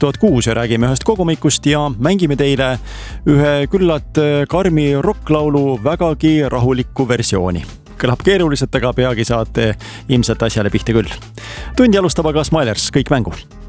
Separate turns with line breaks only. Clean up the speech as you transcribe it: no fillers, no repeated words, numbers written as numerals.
2006 ja räägime ühest kogumikust ja mängime teile ühe küllalt karmi rocklaulu vägagi rahulikku versiooni. Kõlab keeruliselt, aga peagi saate ilmselt asjale pihta küll. Tundi alustab aga Smilers, kõik mängu.